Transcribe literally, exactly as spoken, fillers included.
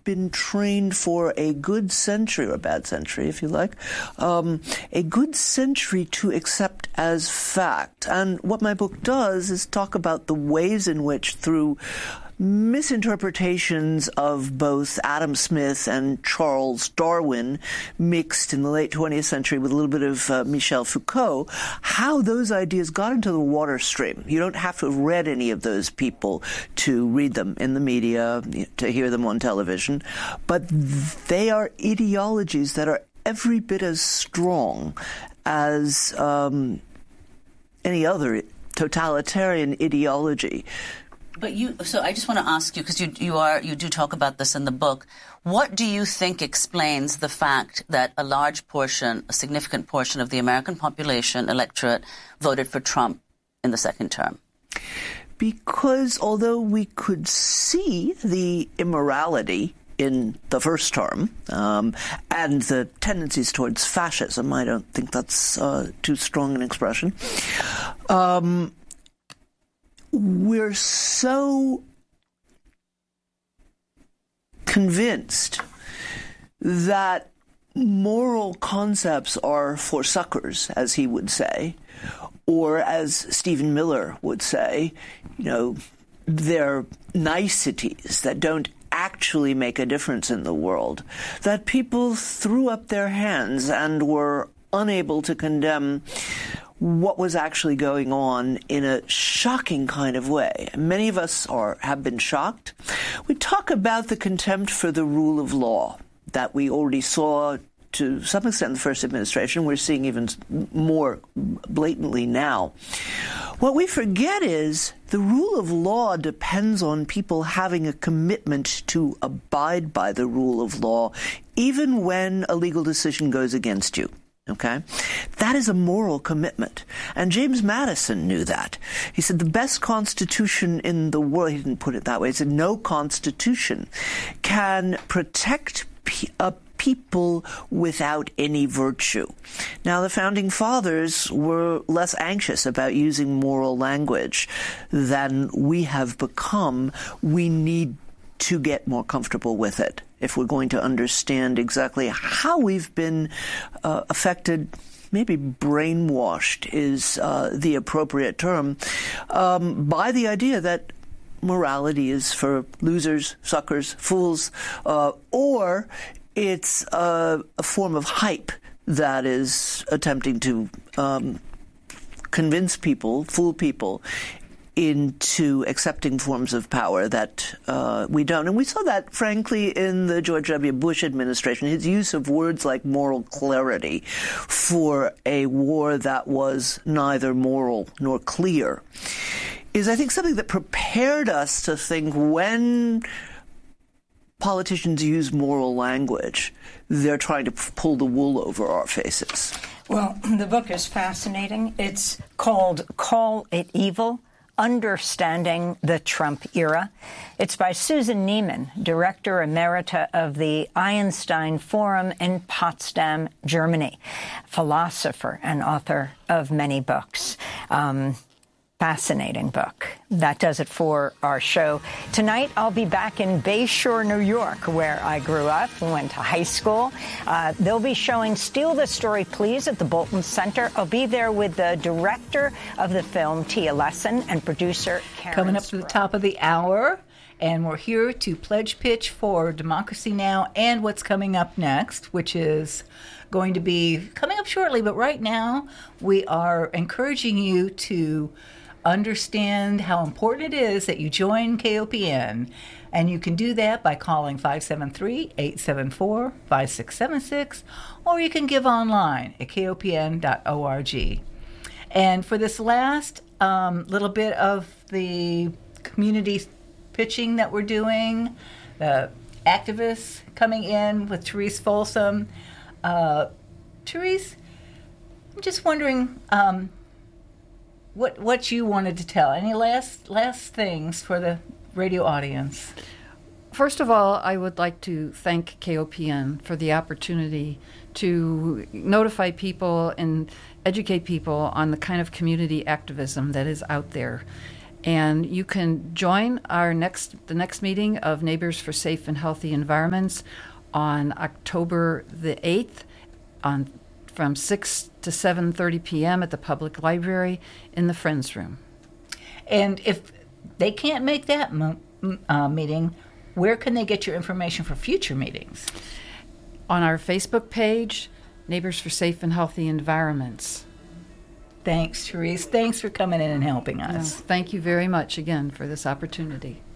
been trained for a good century, or a bad century, if you like, um, a good century to accept as fact. And what my book does is talk about the ways in which, through misinterpretations of both Adam Smith and Charles Darwin, mixed in the late twentieth century with a little bit of uh, Michel Foucault, how those ideas got into the water stream. You don't have to have read any of those people to read them in the media, to hear them on television, but they are ideologies that are every bit as strong as um, any other totalitarian ideology. But you, so I just want to ask you, because you you are you do talk about this in the book. What do you think explains the fact that a large portion, a significant portion of the American population electorate voted for Trump in the second term? Because although we could see the immorality in the first term um, and the tendencies towards fascism, I don't think that's uh, too strong an expression. Um, We're so convinced that moral concepts are for suckers, as he would say, or as Stephen Miller would say, you know, they're niceties that don't actually make a difference in the world, that people threw up their hands and were unable to condemn what was actually going on in a shocking kind of way. Many of us are have been shocked. We talk about the contempt for the rule of law that we already saw to some extent in the first administration. We're seeing even more blatantly now. What we forget is the rule of law depends on people having a commitment to abide by the rule of law, even when a legal decision goes against you. Okay? That is a moral commitment. And James Madison knew that. He said the best constitution in the world, he didn't put it that way, he said no constitution can protect pe- a people without any virtue. Now, the Founding Fathers were less anxious about using moral language than we have become. We need to get more comfortable with it if we're going to understand exactly how we've been uh, affected, maybe brainwashed is uh, the appropriate term, um, by the idea that morality is for losers, suckers, fools, uh, or it's a, a form of hype that is attempting to um, convince people, fool people, into accepting forms of power that uh, we don't. And we saw that, frankly, in the George W. Bush administration, his use of words like moral clarity for a war that was neither moral nor clear is, I think, something that prepared us to think when politicians use moral language, they're trying to pull the wool over our faces. Well, the book is fascinating. It's called Call It Evil: Understanding the Trump Era. It's by Susan Neiman, Director Emerita of the Einstein Forum in Potsdam, Germany, philosopher and author of many books. Um, fascinating book. That does it for our show. Tonight, I'll be back in Bayshore, New York, where I grew up and went to high school. Uh, they'll be showing Steal the Story, Please at the Bolton Center. I'll be there with the director of the film, Tia Lesson, and producer Karen Coming up to the top of the hour, and we're here to pledge pitch for Democracy Now! And what's coming up next, which is going to be coming up shortly. But right now, we are encouraging you to understand how important it is that you join K O P N. And you can do that by calling five seven three, eight seven four, five six seven six, or you can give online at K O P N dot org. And for this last um, little bit of the community pitching that we're doing, the activists coming in with Therese Folsom. Uh, Therese, I'm just wondering um, what what you wanted to tell. Any last last things for the radio audience? First of all, I would like to thank K O P N for the opportunity to notify people and educate people on the kind of community activism that is out there. And you can join our next the next meeting of Neighbors for Safe and Healthy Environments on October the eighth on from six to seven thirty p.m. at the Public Library in the Friends Room. And if they can't make that mo- uh, meeting, where can they get your information for future meetings? On our Facebook page, Neighbors for Safe and Healthy Environments. Thanks, Therese. Thanks for coming in and helping us. Thank you very much again for this opportunity.